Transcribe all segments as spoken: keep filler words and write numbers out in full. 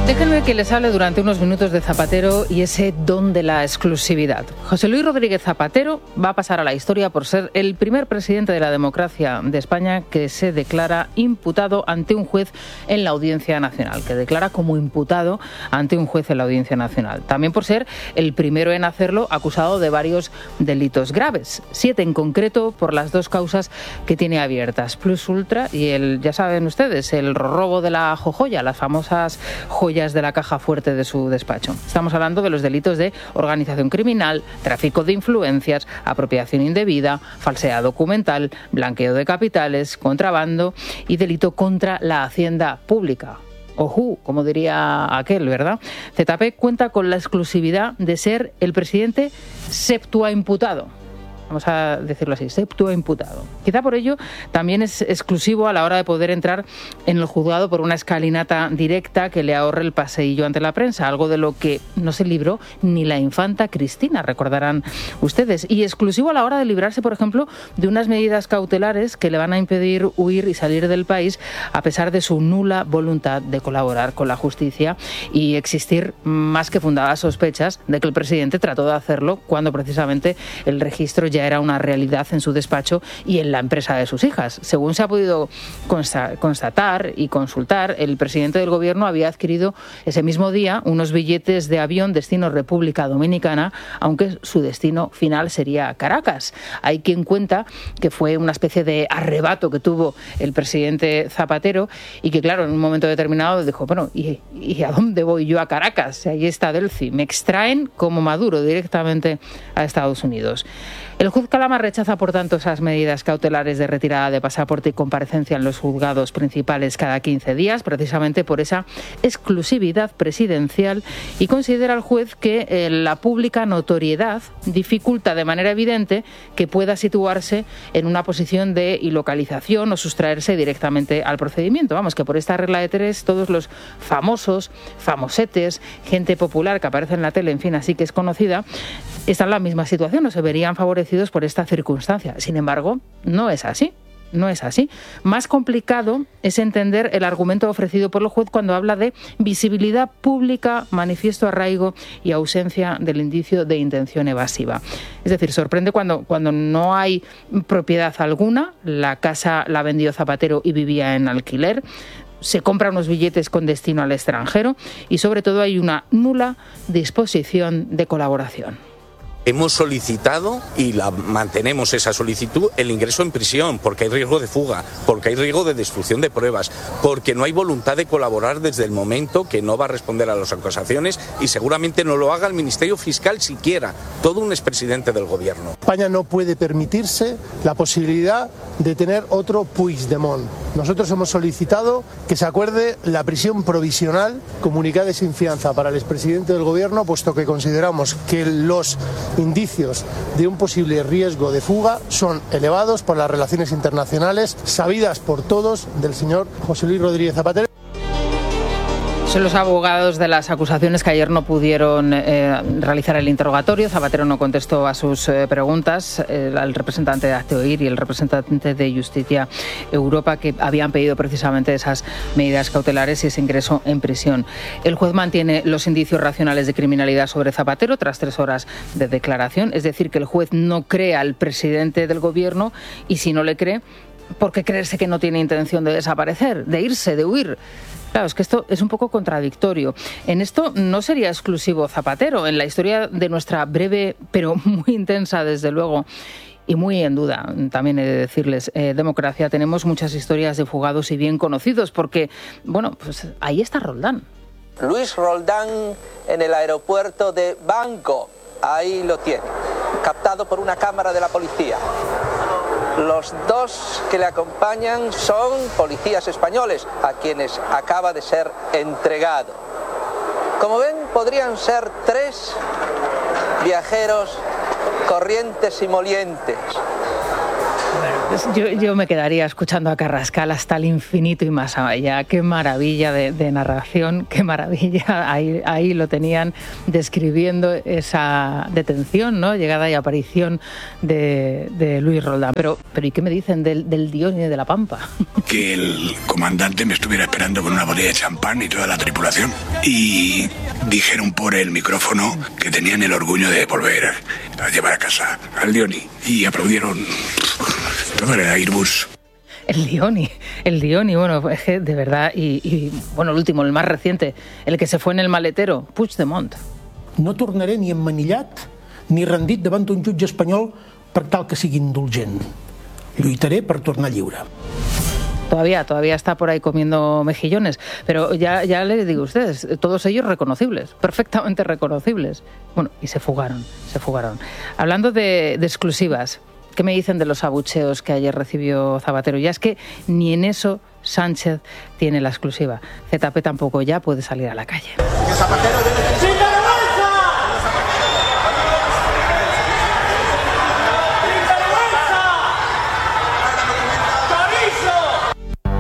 Déjenme que les hable durante unos minutos de Zapatero y ese don de la exclusividad. José Luis Rodríguez Zapatero va a pasar a la historia por ser el primer presidente de la democracia de España que se declara imputado ante un juez en la Audiencia Nacional, que declara como imputado ante un juez en la Audiencia Nacional. También por ser el primero en hacerlo acusado de varios delitos graves, siete en concreto por las dos causas que tiene abiertas, Plus Ultra y el, ya saben ustedes, el robo de la jojoya, las famosas joyas de la caja fuerte de su despacho. Estamos hablando de los delitos de organización criminal, tráfico de influencias, apropiación indebida, falsedad documental, blanqueo de capitales, contrabando y delito contra la hacienda pública. Ojú, como diría aquel, ¿verdad? Z P cuenta con la exclusividad de ser el presidente septuaimputado. Vamos a decirlo así, septuaimputado. Quizá por ello también es exclusivo a la hora de poder entrar en el juzgado por una escalinata directa que le ahorre el paseillo ante la prensa, algo de lo que no se libró ni la infanta Cristina, recordarán ustedes. Y exclusivo a la hora de librarse, por ejemplo, de unas medidas cautelares que le van a impedir huir y salir del país a pesar de su nula voluntad de colaborar con la justicia y existir más que fundadas sospechas de que el presidente trató de hacerlo cuando precisamente el registro ya era una realidad en su despacho y en la empresa de sus hijas. Según se ha podido constatar y consultar, el presidente del gobierno había adquirido ese mismo día unos billetes de avión destino República Dominicana, aunque su destino final sería Caracas. Hay quien cuenta que fue una especie de arrebato que tuvo el presidente Zapatero y que, claro, en un momento determinado dijo, bueno, ¿y, y a dónde voy yo a Caracas? Ahí está Delphi. Me extraen como Maduro directamente a Estados Unidos. El juez Calama rechaza, por tanto, esas medidas cautelares de retirada de pasaporte y comparecencia en los juzgados principales cada quince días, precisamente por esa exclusividad presidencial, y considera al juez que eh, la pública notoriedad dificulta de manera evidente que pueda situarse en una posición de ilocalización o sustraerse directamente al procedimiento. Vamos, que por esta regla de tres, todos los famosos, famosetes, gente popular que aparece en la tele, en fin, así que es conocida, están en la misma situación o se verían favorecidos por esta circunstancia. Sin embargo, no es así. No es así. Más complicado es entender el argumento ofrecido por el juez cuando habla de visibilidad pública, manifiesto arraigo y ausencia del indicio de intención evasiva. Es decir, sorprende cuando, cuando no hay propiedad alguna, la casa la vendió Zapatero y vivía en alquiler, se compran unos billetes con destino al extranjero y sobre todo hay una nula disposición de colaboración. Hemos solicitado, y la mantenemos esa solicitud, el ingreso en prisión, porque hay riesgo de fuga, porque hay riesgo de destrucción de pruebas, porque no hay voluntad de colaborar desde el momento que no va a responder a las acusaciones y seguramente no lo haga el Ministerio Fiscal siquiera, todo un expresidente del gobierno. España no puede permitirse la posibilidad de tener otro Puigdemont. Nosotros hemos solicitado que se acuerde la prisión provisional comunicada sin fianza para el expresidente del gobierno, puesto que consideramos que los indicios de un posible riesgo de fuga son elevados por las relaciones internacionales sabidas por todos del señor José Luis Rodríguez Zapatero. Son los abogados de las acusaciones que ayer no pudieron eh, realizar el interrogatorio. Zapatero no contestó a sus eh, preguntas. Eh, el representante de Hazte Oír y el representante de Justicia Europa, que habían pedido precisamente esas medidas cautelares y ese ingreso en prisión. El juez mantiene los indicios racionales de criminalidad sobre Zapatero tras tres horas de declaración. Es decir, que el juez no cree al presidente del gobierno y si no le cree, ¿por qué creerse que no tiene intención de desaparecer, de irse, de huir? Claro, es que esto es un poco contradictorio. En esto no sería exclusivo Zapatero. En la historia de nuestra breve, pero muy intensa, desde luego, y muy en duda, también he de decirles, eh, democracia, tenemos muchas historias de fugados y bien conocidos, porque, bueno, pues ahí está Roldán. Luis Roldán en el aeropuerto de Bangkok. Ahí lo tiene, captado por una cámara de la policía. Los dos que le acompañan son policías españoles, a quienes acaba de ser entregado. Como ven, podrían ser tres viajeros corrientes y molientes. Bueno, pues yo, yo me quedaría escuchando a Carrascal hasta el infinito y más allá. Qué maravilla de, de narración, qué maravilla. Ahí, ahí lo tenían describiendo esa detención, ¿no? Llegada y aparición de, de Luis Roldán. Pero, pero ¿y qué me dicen del, del Dioni de la Pampa? Que el comandante me estuviera esperando con una botella de champán y toda la tripulación. Y dijeron por el micrófono que tenían el orgullo de volver a llevar a casa al Dioni. Y aplaudieron todo el Airbus. El Dioni, el Dioni, bueno, es que de verdad, y, y bueno, el último, el más reciente, el que se fue en el maletero, Puigdemont. No tornaré ni emmanillat ni rendit davant d'un jutge espanyol per tal que sigui indulgent. Lluitaré per tornar lliure. Todavía, todavía está por ahí comiendo mejillones, pero ya, ya les digo a ustedes, todos ellos reconocibles, perfectamente reconocibles. Bueno, y se fugaron, se fugaron. Hablando de, de exclusivas, ¿qué me dicen de los abucheos que ayer recibió Zapatero? Ya es que ni en eso Sánchez tiene la exclusiva. Z P tampoco ya puede salir a la calle. Que Zapatero debe... ¡Sin vergüenza! ¡Sin vergüenza! ¡Chorizo!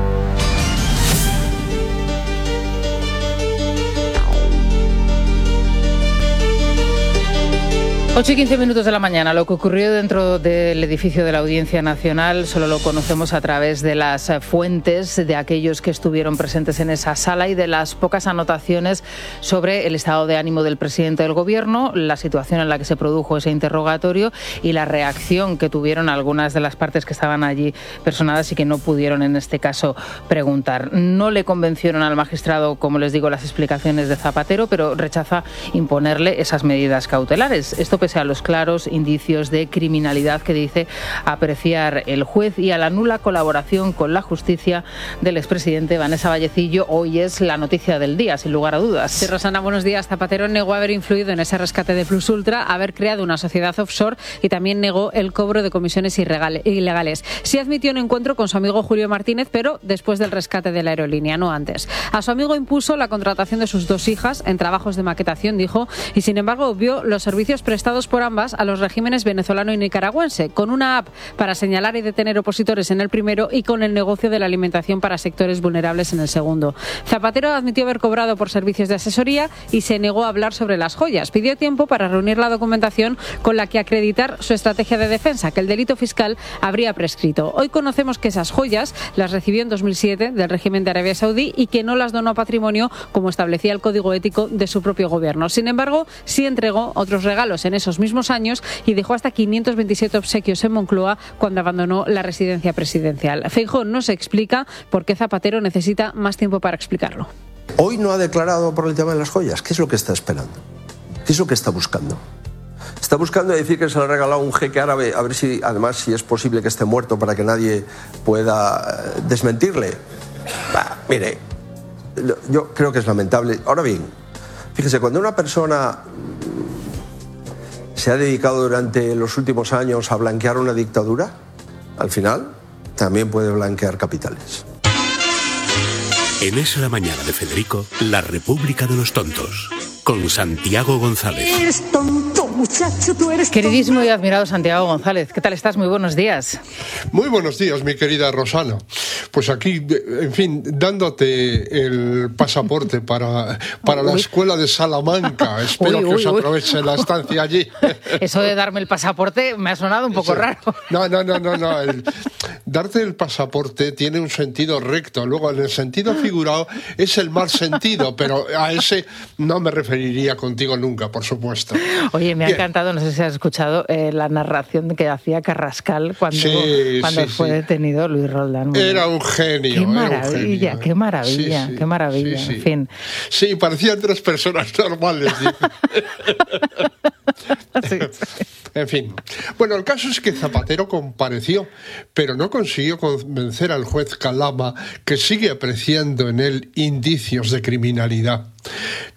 ocho y quince minutos de la mañana. Lo que ocurrió dentro del edificio de la Audiencia Nacional solo lo conocemos a través de las fuentes de aquellos que estuvieron presentes en esa sala y de las pocas anotaciones sobre el estado de ánimo del presidente del Gobierno, la situación en la que se produjo ese interrogatorio y la reacción que tuvieron algunas de las partes que estaban allí personadas y que no pudieron en este caso preguntar. No le convencieron al magistrado, como les digo, las explicaciones de Zapatero, pero rechaza imponerle esas medidas cautelares. Esto pese a los claros indicios de criminalidad que dice apreciar el juez y a la nula colaboración con la justicia del expresidente Vanessa Vallecillo. Hoy es la noticia del día, sin lugar a dudas. Sí, Rosana, buenos días. Zapatero negó haber influido en ese rescate de Plus Ultra, haber creado una sociedad offshore y también negó el cobro de comisiones ilegales. Sí admitió un encuentro con su amigo Julio Martínez, pero después del rescate de la aerolínea, no antes. A su amigo impuso la contratación de sus dos hijas en trabajos de maquetación, dijo, y sin embargo obvió los servicios prestados por ambas a los regímenes venezolano y nicaragüense, con una app para señalar y detener opositores en el primero y con el negocio de la alimentación para sectores vulnerables en el segundo. Zapatero admitió haber cobrado por servicios de asesoría y se negó a hablar sobre las joyas. Pidió tiempo para reunir la documentación con la que acreditar su estrategia de defensa, que el delito fiscal habría prescrito. Hoy conocemos que esas joyas las recibió en dos mil siete del régimen de Arabia Saudí y que no las donó a patrimonio como establecía el código ético de su propio gobierno. Sin embargo, sí entregó otros regalos en esos mismos años y dejó hasta quinientos veintisiete obsequios en Moncloa cuando abandonó la residencia presidencial. Feijóo no se explica por qué Zapatero necesita más tiempo para explicarlo. Hoy no ha declarado por el tema de las joyas. ¿Qué es lo que está esperando? ¿Qué es lo que está buscando? Está buscando decir que se le ha regalado un jeque árabe, a ver si, además, si es posible que esté muerto para que nadie pueda desmentirle. Bah, mire, yo creo que es lamentable. Ahora bien, fíjese, cuando una persona se ha dedicado durante los últimos años a blanquear una dictadura, al final también puede blanquear capitales. En Es la Mañana de Federico, la República de los Tontos, con Santiago González. Eres tonto, muchacho, tú eres tonto. Queridísimo y admirado Santiago González, ¿qué tal estás? Muy buenos días. Muy buenos días, mi querida Rosana. Pues aquí, en fin, dándote el pasaporte para, para la escuela de Salamanca. Espero uy, uy, que os aproveche la estancia allí. Eso de darme el pasaporte me ha sonado un poco sí. raro. No, no, no, no, no. El, darte el pasaporte tiene un sentido recto. Luego, en el sentido figurado, es el mal sentido, pero a ese no me referiría contigo nunca, por supuesto. Oye, me ha Bien. encantado, no sé si has escuchado eh, la narración que hacía Carrascal cuando, sí, cuando sí, fue sí. detenido Luis Roldán. Muy era bien. un genio. Qué maravilla, era un genio, qué maravilla, sí, sí. qué maravilla, Sí, sí. en fin. Sí, parecían tres personas normales. Sí, sí. En fin. Bueno, el caso es que Zapatero compareció, pero no consiguió convencer al juez Calama, que sigue apreciando en él indicios de criminalidad.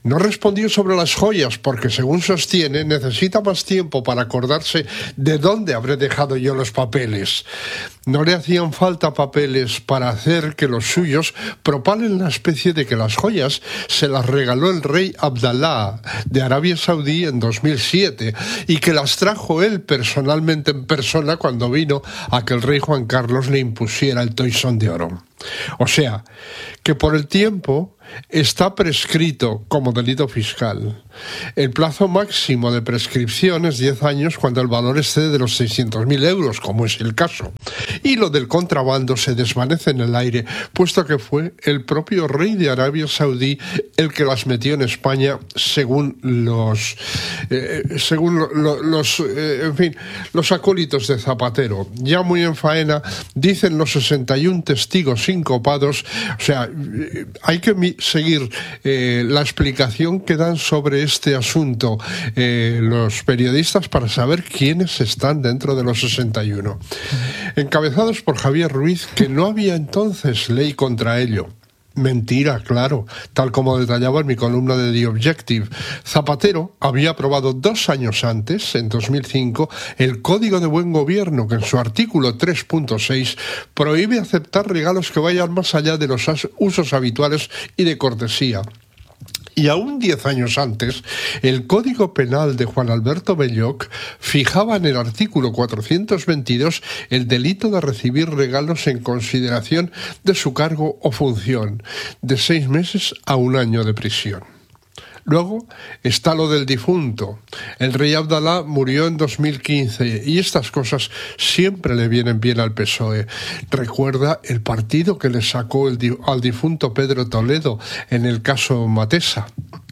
No respondió sobre las joyas porque, según sostiene, necesita más tiempo para acordarse de dónde habré dejado yo los papeles. No le hacían falta papeles para hacer que los suyos propalen la especie de que las joyas se las regaló el rey Abdalá de Arabia Saudí en dos mil siete y que las trajo él personalmente en persona cuando vino a que el rey Juan Carlos le impusiera el toisón de oro. O sea, que por el tiempo está prescrito como delito fiscal. El plazo máximo de prescripción es diez años cuando el valor excede de los seiscientos mil euros, como es el caso. Y lo del contrabando se desvanece en el aire, puesto que fue el propio rey de Arabia Saudí el que las metió en España, según los, eh, según lo, lo, los, eh, en fin, los acólitos de Zapatero. Ya muy en faena, dicen los sesenta y un testigos sincopados, o sea, hay que mi- seguir eh, la explicación que dan sobre este asunto eh, los periodistas para saber quiénes están dentro de los sesenta y uno. Encabezados por Javier Ruiz, que no había entonces ley contra ello. Mentira, claro, tal como detallaba en mi columna de The Objective. Zapatero había aprobado dos años antes, en dos mil cinco, el Código de Buen Gobierno, que en su artículo tres punto seis prohíbe aceptar regalos que vayan más allá de los usos habituales y de cortesía. Y aún diez años antes, el Código Penal de Juan Alberto Belloc fijaba en el artículo cuatrocientos veintidós el delito de recibir regalos en consideración de su cargo o función, de seis meses a un año de prisión. Luego está lo del difunto. El rey Abdalá murió en dos mil quince y estas cosas siempre le vienen bien al P S O E. Recuerda el partido que le sacó el di- al difunto Pedro Toledo en el caso Matesa.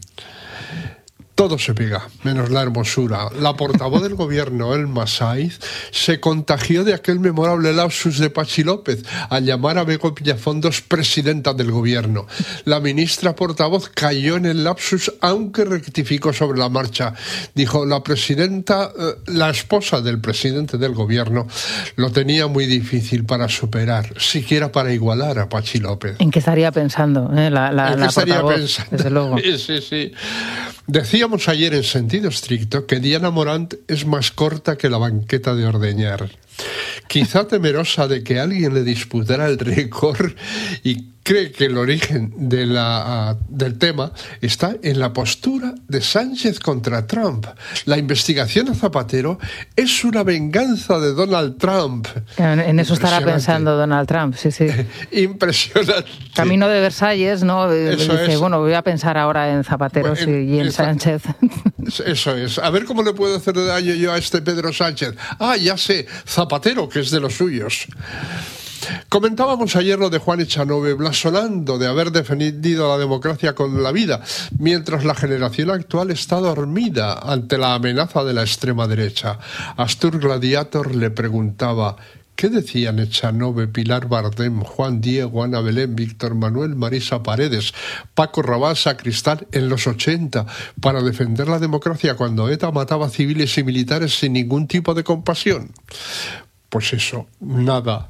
Todo se pega, menos la hermosura. La portavoz del gobierno, Elma Saiz, se contagió de aquel memorable lapsus de Pachi López al llamar a Bego Villafondos presidenta del gobierno. La ministra portavoz cayó en el lapsus, aunque rectificó sobre la marcha. Dijo, la presidenta, eh, la esposa del presidente del gobierno, lo tenía muy difícil para superar, siquiera para igualar a Pachi López. ¿En qué estaría pensando eh, la, la, ¿En qué la estaría portavoz? pensando? Desde luego. Sí, sí, sí. Decíamos ayer en sentido estricto que Diana Morant es más corta que la banqueta de ordeñar. Quizá temerosa de que alguien le disputara el récord y cree que el origen de la, uh, del tema está en la postura de Sánchez contra Trump. La investigación a Zapatero es una venganza de Donald Trump. En, en eso estará pensando Donald Trump, sí, sí. Impresionante. Camino de Versalles, ¿no? Eso Dice, es. bueno, voy a pensar ahora en Zapatero Bueno, sí, y en esa- Sánchez. Eso es. A ver cómo le puedo hacer daño yo a este Pedro Sánchez. Ah, ya sé, Zapatero, que es de los suyos. Comentábamos ayer lo de Juan Echanove, blasonando de haber defendido la democracia con la vida, mientras la generación actual está dormida ante la amenaza de la extrema derecha. Astur Gladiator le preguntaba, ¿qué decían Echanove, Pilar Bardem, Juan Diego, Ana Belén, Víctor Manuel, Marisa Paredes, Paco Rabanne, Sacristán en los ochenta para defender la democracia cuando ETA mataba civiles y militares sin ningún tipo de compasión? Pues eso, nada.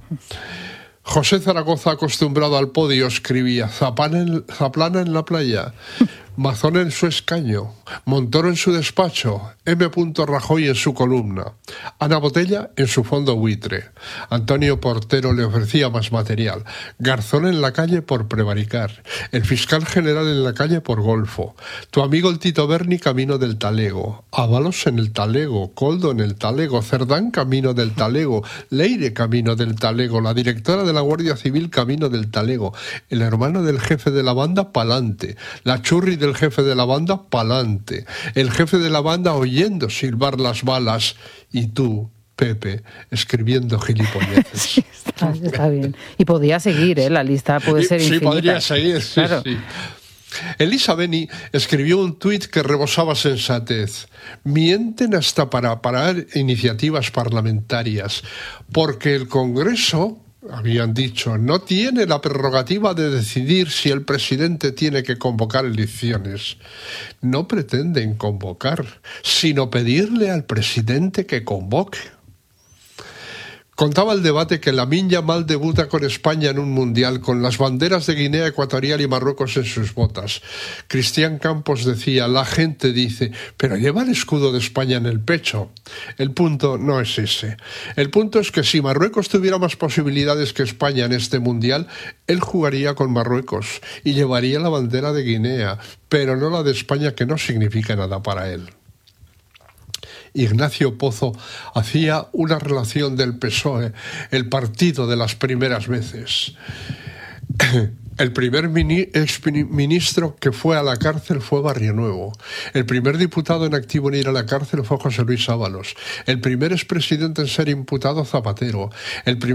José Zaragoza, acostumbrado al podio, escribía Zaplana en, Zaplana en la playa, Mazón en su escaño, Montoro en su despacho, M. Rajoy en su columna, Ana Botella en su fondo buitre. Antonio Portero le ofrecía más material, Garzón en la calle por prevaricar, el fiscal general en la calle por golfo, tu amigo el Tito Berni camino del Talego, Ábalos en el Talego, Coldo en el Talego, Cerdán camino del Talego, Leire camino del Talego, la directora de la Guardia Civil camino del Talego, el hermano del jefe de la banda pa'lante, la churri del jefe de la banda pa'lante, el jefe de la banda oyendo silbar las balas y tú, Pepe, escribiendo gilipolleces. Sí, está, está bien. Y podría seguir, ¿eh? La lista puede ser Sí, infinita. podría seguir, sí, Claro. sí. Elisa Beni escribió un tuit que rebosaba sensatez. Mienten hasta para parar iniciativas parlamentarias, porque el Congreso, habían dicho, no tiene la prerrogativa de decidir si el presidente tiene que convocar elecciones. No pretenden convocar, sino pedirle al presidente que convoque. Contaba el debate que Lamine Yamal debuta con España en un mundial con las banderas de Guinea Ecuatorial y Marruecos en sus botas. Cristian Campos decía, la gente dice, pero lleva el escudo de España en el pecho. El punto no es ese. El punto es que si Marruecos tuviera más posibilidades que España en este mundial, él jugaría con Marruecos y llevaría la bandera de Guinea, pero no la de España, que no significa nada para él. Ignacio Pozo hacía una relación del P S O E, el partido de las primeras veces. El primer mini, exministro que fue a la cárcel fue Barrionuevo. El primer diputado en activo en ir a la cárcel fue José Luis Ábalos. El primer expresidente en ser imputado, Zapatero. El primer